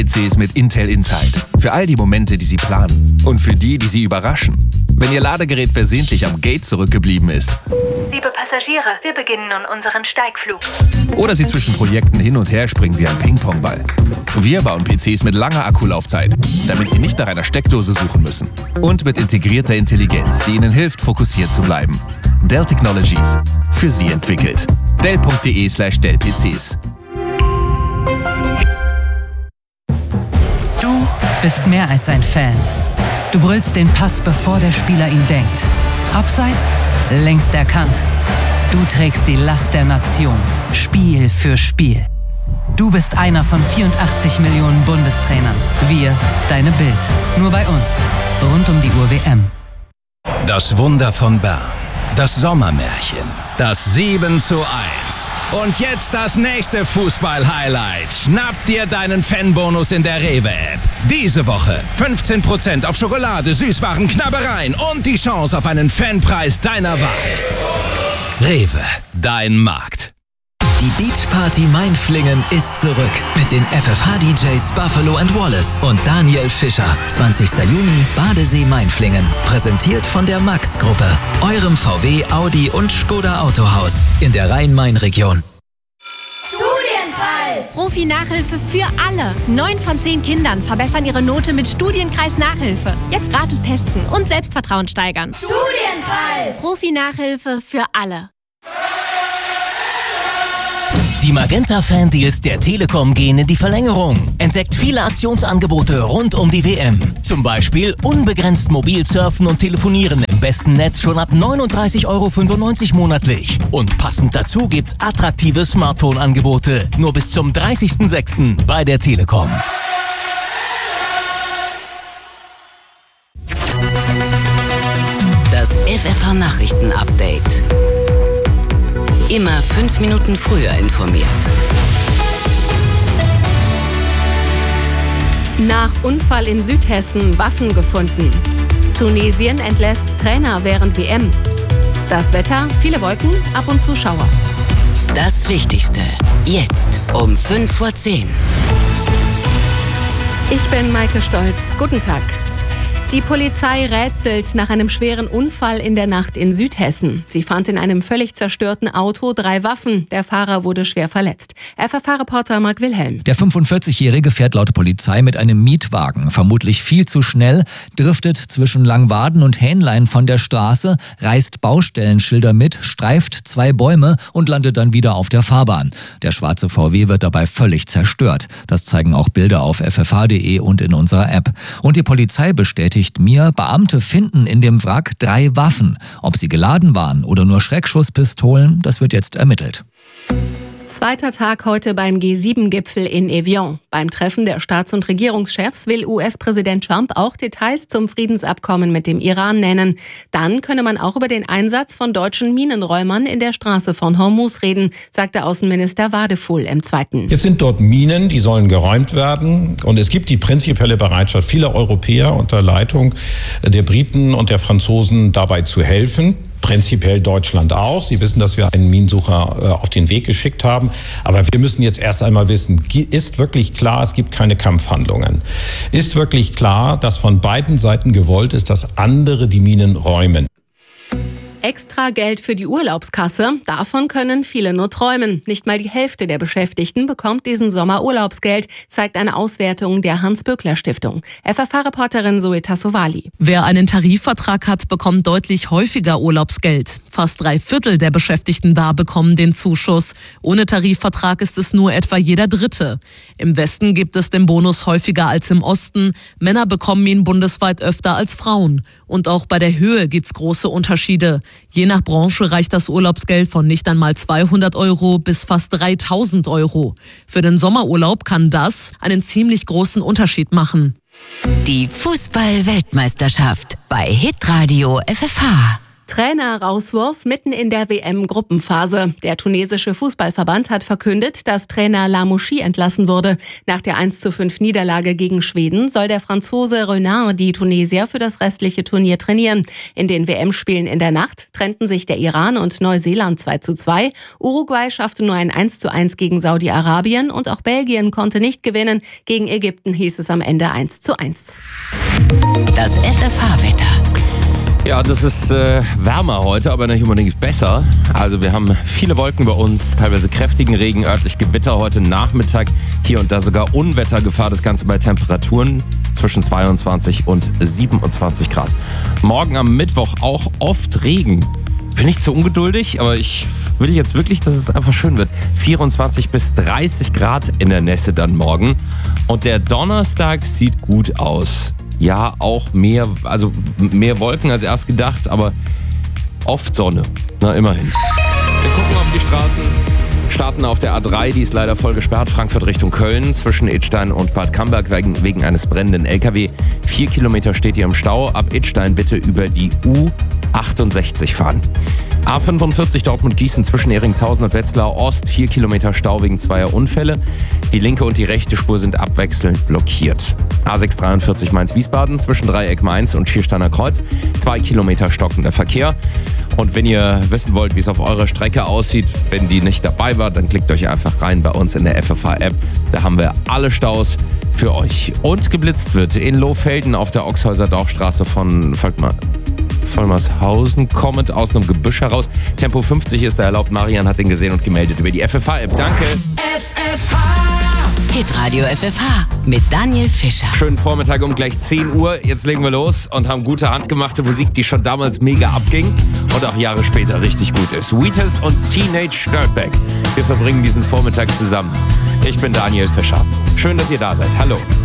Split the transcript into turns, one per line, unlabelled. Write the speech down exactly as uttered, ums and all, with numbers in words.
P Cs mit Intel Inside. Für all die Momente, die Sie planen. Und für die, die Sie überraschen. Wenn Ihr Ladegerät versehentlich am Gate zurückgeblieben ist.
Liebe Passagiere, wir beginnen nun unseren Steigflug.
Oder Sie zwischen Projekten hin und her springen wie ein Ping-Pong-Ball. Wir bauen P Cs mit langer Akkulaufzeit, damit Sie nicht nach einer Steckdose suchen müssen. Und mit integrierter Intelligenz, die Ihnen hilft, fokussiert zu bleiben. Dell Technologies. Für Sie entwickelt. Dell.de slash Dell PCs.
Du bist mehr als ein Fan. Du brüllst den Pass, bevor der Spieler ihn denkt. Abseits, längst erkannt. Du trägst die Last der Nation, Spiel für Spiel. Du bist einer von vierundachtzig Millionen Bundestrainern. Wir, deine Bild. Nur bei uns. Rund um die Uhr W M.
Das Wunder von Bern. Das Sommermärchen. Das sieben zu eins. Und jetzt das nächste Fußball-Highlight. Schnapp dir deinen Fanbonus in der Rewe-App. Diese Woche fünfzehn Prozent auf Schokolade, Süßwaren, Knabbereien und die Chance auf einen Fanpreis deiner Wahl. Rewe, dein Markt.
Die Beachparty Mainflingen ist zurück mit den F F H-D Js Buffalo and Wallace und Daniel Fischer. zwanzigster Juni, Badesee Mainflingen. Präsentiert von der Max-Gruppe, eurem V W, Audi und Skoda Autohaus in der Rhein-Main-Region.
Studienkreis! Profi-Nachhilfe für alle. Neun von zehn Kindern verbessern ihre Note mit Studienkreis-Nachhilfe. Jetzt gratis testen und Selbstvertrauen steigern. Studienkreis! Profi-Nachhilfe für alle.
Die Magenta-Fan-Deals der Telekom gehen in die Verlängerung. Entdeckt viele Aktionsangebote rund um die W M. Zum Beispiel unbegrenzt mobil surfen und telefonieren im besten Netz schon ab neununddreißig Euro fünfundneunzig monatlich. Und passend dazu gibt's attraktive Smartphone-Angebote. Nur bis zum dreißigsten sechsten bei der Telekom.
Das F F H-Nachrichten-Update. Immer fünf Minuten früher informiert.
Nach Unfall in Südhessen Waffen gefunden. Tunesien entlässt Trainer während W M. Das Wetter, viele Wolken, ab und zu Schauer.
Das Wichtigste, jetzt um fünf vor zehn.
Ich bin Maike Stolz. Guten Tag. Die Polizei rätselt nach einem schweren Unfall in der Nacht in Südhessen. Sie fand in einem völlig zerstörten Auto drei Waffen. Der Fahrer wurde schwer verletzt. F F H-Reporter Marc Wilhelm.
Der fünfundvierzigjährige fährt laut Polizei mit einem Mietwagen, vermutlich viel zu schnell, driftet zwischen Langwaden und Hähnlein von der Straße, reißt Baustellenschilder mit, streift zwei Bäume und landet dann wieder auf der Fahrbahn. Der schwarze V W wird dabei völlig zerstört. Das zeigen auch Bilder auf f f h punkt d e und in unserer App. Und die Polizei bestätigt mir, Beamte finden in dem Wrack drei Waffen. Ob sie geladen waren oder nur Schreckschusspistolen, das wird jetzt ermittelt.
Zweiter Tag heute beim G sieben Gipfel in Evian. Beim Treffen der Staats- und Regierungschefs will U S-Präsident Trump auch Details zum Friedensabkommen mit dem Iran nennen. Dann könne man auch über den Einsatz von deutschen Minenräumern in der Straße von Hormuz reden, sagte Außenminister Wadefuhl im Zweiten.
Jetzt sind dort Minen, die sollen geräumt werden. Und es gibt die prinzipielle Bereitschaft vieler Europäer unter Leitung der Briten und der Franzosen dabei zu helfen. Prinzipiell Deutschland auch. Sie wissen, dass wir einen Minensucher äh, auf den Weg geschickt haben. Aber wir müssen jetzt erst einmal wissen, ist wirklich klar, es gibt keine Kampfhandlungen? Ist wirklich klar, dass von beiden Seiten gewollt ist, dass andere die Minen räumen?
Extra Geld für die Urlaubskasse, davon können viele nur träumen. Nicht mal die Hälfte der Beschäftigten bekommt diesen Sommer Urlaubsgeld, zeigt eine Auswertung der Hans-Böckler-Stiftung. F F H-Reporterin Zoe Tassovali.
Wer einen Tarifvertrag hat, bekommt deutlich häufiger Urlaubsgeld. Fast drei Viertel der Beschäftigten da bekommen den Zuschuss. Ohne Tarifvertrag ist es nur etwa jeder Dritte. Im Westen gibt es den Bonus häufiger als im Osten. Männer bekommen ihn bundesweit öfter als Frauen. Und auch bei der Höhe gibt es große Unterschiede. Je nach Branche reicht das Urlaubsgeld von nicht einmal zweihundert Euro bis fast dreitausend Euro. Für den Sommerurlaub kann das einen ziemlich großen Unterschied machen.
Die Fußball-Weltmeisterschaft bei Hitradio F F H.
Trainer-Rauswurf mitten in der W M-Gruppenphase. Der tunesische Fußballverband hat verkündet, dass Trainer Lamouchi entlassen wurde. Nach der eins zu fünf Niederlage gegen Schweden soll der Franzose Renard die Tunesier für das restliche Turnier trainieren. In den W M-Spielen in der Nacht trennten sich der Iran und Neuseeland zwei zu zwei. Uruguay schaffte nur ein eins zu eins gegen Saudi-Arabien und auch Belgien konnte nicht gewinnen. Gegen Ägypten hieß es am Ende eins zu eins.
Das F F H-Wetter.
Ja, das ist äh, wärmer heute, aber nicht unbedingt besser. Also wir haben viele Wolken bei uns, teilweise kräftigen Regen, örtlich Gewitter heute Nachmittag. Hier und da sogar Unwettergefahr, das Ganze bei Temperaturen zwischen zweiundzwanzig und siebenundzwanzig Grad. Morgen am Mittwoch auch oft Regen. Bin nicht zu ungeduldig, aber ich will jetzt wirklich, dass es einfach schön wird. vierundzwanzig bis dreißig Grad in der Nässe dann morgen. Und der Donnerstag sieht gut aus. Ja, auch mehr, also mehr Wolken als erst gedacht, aber oft Sonne. Na, immerhin. Wir gucken auf die Straßen, starten auf der A drei, die ist leider voll gesperrt. Frankfurt Richtung Köln, zwischen Idstein und Bad Camberg wegen, wegen eines brennenden L K W. Vier Kilometer steht ihr im Stau. Ab Idstein bitte über die U achtundsechzig fahren. A fünfundvierzig Dortmund-Gießen zwischen Eringshausen und Wetzlar Ost. Vier Kilometer Stau wegen zweier Unfälle. Die linke und die rechte Spur sind abwechselnd blockiert. A sechshundertdreiundvierzig Mainz-Wiesbaden zwischen Dreieck Mainz und Schiersteiner Kreuz. Zwei Kilometer stockender Verkehr. Und wenn ihr wissen wollt, wie es auf eurer Strecke aussieht, wenn die nicht dabei war, dann klickt euch einfach rein bei uns in der F F H-App. Da haben wir alle Staus für euch. Und geblitzt wird in Lohfelden auf der Ochshäuser Dorfstraße von, folgt mal, Vollmershausen, kommend aus einem Gebüsch heraus. Tempo fünfzig ist da erlaubt. Marian hat den gesehen und gemeldet über die F F H-App. Danke.
F F H. Hitradio F F H mit Daniel Fischer.
Schönen Vormittag um gleich zehn Uhr. Jetzt legen wir los und haben gute handgemachte Musik, die schon damals mega abging und auch Jahre später richtig gut ist. Wheatus und Teenage Dirtbag. Wir verbringen diesen Vormittag zusammen. Ich bin Daniel Fischer. Schön, dass ihr da seid. Hallo.